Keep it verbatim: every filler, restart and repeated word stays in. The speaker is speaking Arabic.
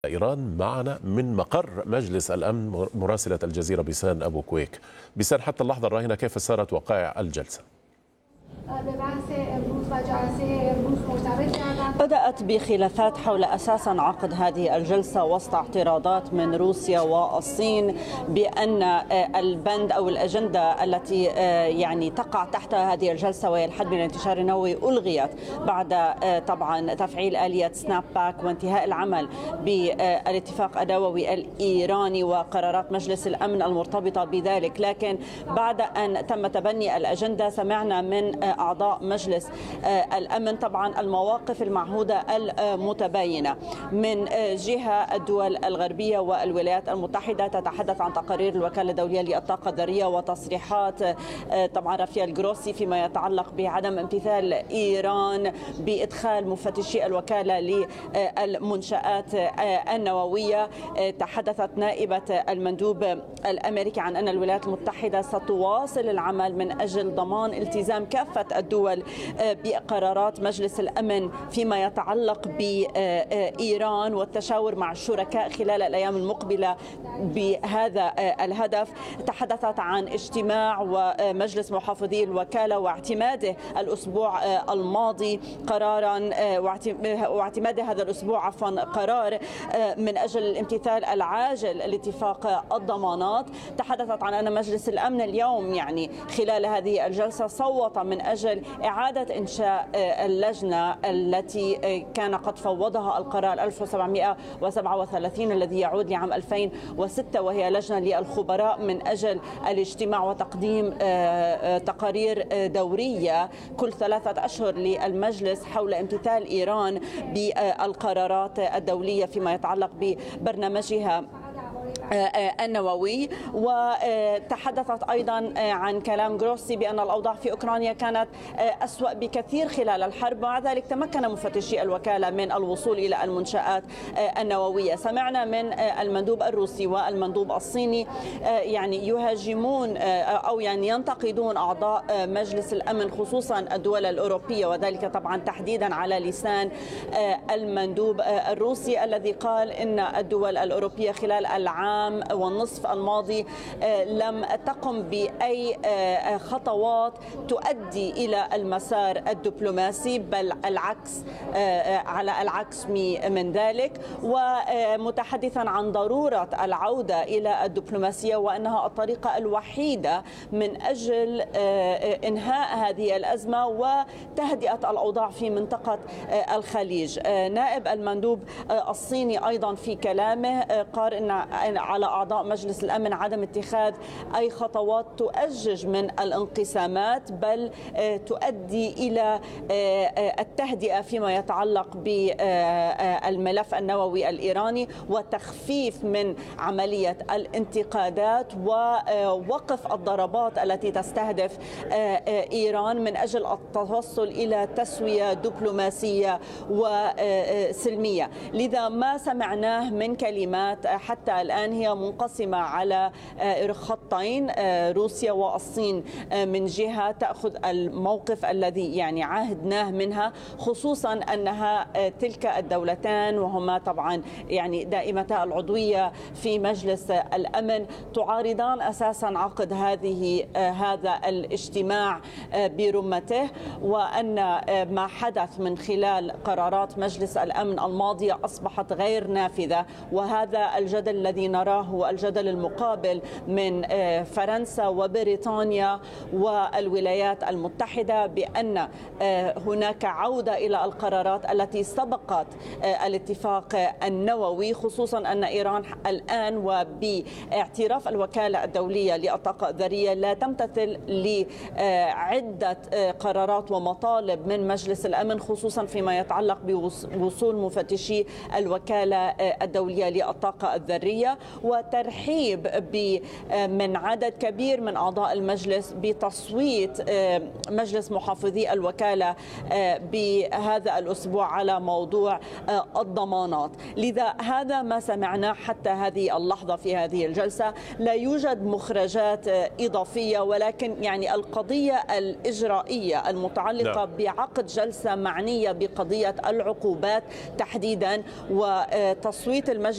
إيران معنا من مقر مجلس الأمن مراسلة الجزيرة بيسان أبو كويك. بيسان، حتى اللحظة الراهنة كيف سارت وقائع الجلسة؟ بدأت بخلافات حول أساس عقد هذه الجلسة وسط اعتراضات من روسيا والصين بأن البند أو الأجندة التي يعني تقع تحت هذه الجلسة وهي الحد من الانتشار النووي ألغيت بعد طبعا تفعيل آلية سناب باك وانتهاء العمل بالاتفاق النووي الإيراني وقرارات مجلس الأمن المرتبطة بذلك. لكن بعد أن تم تبني الأجندة سمعنا من أعضاء مجلس الأمن طبعا المواقف المعهودة المتباينة من جهة الدول الغربية والولايات المتحدة تتحدث عن تقارير الوكالة الدولية للطاقة الذرية وتصريحات طبعا رافائيل جروسي فيما يتعلق بعدم امتثال إيران بإدخال مفتشي الوكالة للمنشآت النووية. تحدثت نائبة المندوب الأمريكي عن أن الولايات المتحدة ستواصل العمل من أجل ضمان التزام كافة الدول بقرارات مجلس الأمن فيما يتعلق بإيران والتشاور مع الشركاء خلال الأيام المقبلة بهذا الهدف. تحدثت عن اجتماع ومجلس محافظي الوكالة واعتماده الأسبوع الماضي قرارا واعتماد هذا الأسبوع عفوا قرار من أجل الامتثال العاجل لاتفاق الضمانات. تحدثت عن أن مجلس الأمن اليوم يعني خلال هذه الجلسة صوت من أجل إعادة إنشاء اللجنة التي كان قد فوضها القرار ألف وسبعمئة وسبعة وثلاثين الذي يعود لعام ألفين وستة وهي لجنة للخبراء من أجل الاجتماع وتقديم تقارير دورية كل ثلاثة أشهر للمجلس حول امتثال إيران بالقرارات الدولية فيما يتعلق ببرنامجها النووي. وتحدثت أيضا عن كلام جروسي بأن الأوضاع في أوكرانيا كانت أسوأ بكثير خلال الحرب، ومع ذلك تمكن مفتشي الوكالة من الوصول إلى المنشآت النووية. سمعنا من المندوب الروسي والمندوب الصيني يعني يهاجمون أو يعني ينتقدون أعضاء مجلس الأمن خصوصا الدول الأوروبية، وذلك طبعا تحديدا على لسان المندوب الروسي الذي قال إن الدول الأوروبية خلال العام والنصف الماضي لم تقم بأي خطوات تؤدي إلى المسار الدبلوماسي، بل العكس على العكس من ذلك، ومتحدثا عن ضرورة العودة إلى الدبلوماسية وأنها الطريقة الوحيدة من أجل إنهاء هذه الأزمة وتهدئة الأوضاع في منطقة الخليج. نائب المندوب الصيني أيضا في كلامه قال إن على أعضاء مجلس الأمن عدم اتخاذ أي خطوات تؤجج من الانقسامات بل تؤدي إلى التهدئة فيما يتعلق بالملف النووي الإيراني وتخفيف من عملية الانتقادات ووقف الضربات التي تستهدف إيران من أجل التوصل إلى تسوية دبلوماسية وسلمية. لذا ما سمعناه من كلمات حتى الآن هي منقسمة على خطين، روسيا والصين من جهة تأخذ الموقف الذي يعني عاهدناه منها، خصوصا أنها تلك الدولتان وهما طبعا يعني دائمتا العضوية في مجلس الأمن تعارضان أساسا عقد هذه هذا الاجتماع برمته، وأن ما حدث من خلال قرارات مجلس الأمن الماضية أصبحت غير نافذة. وهذا الجدل الذي نراه هو الجدل المقابل من فرنسا وبريطانيا والولايات المتحدة بأن هناك عودة إلى القرارات التي سبقت الاتفاق النووي، خصوصا أن إيران الآن وباعتراف الوكالة الدولية للطاقة الذرية لا تمتثل لعدة قرارات ومطالب من مجلس الأمن، خصوصا فيما يتعلق بوصول مفتشي الوكالة الدولية للطاقة الذرية وترحيب من عدد كبير من أعضاء المجلس بتصويت مجلس محافظي الوكالة بهذا الأسبوع على موضوع الضمانات. لذا هذا ما سمعناه حتى هذه اللحظة في هذه الجلسة. لا يوجد مخرجات إضافية، ولكن يعني القضية الإجرائية المتعلقة بعقد جلسة معنية بقضية العقوبات تحديدا وتصويت المجلس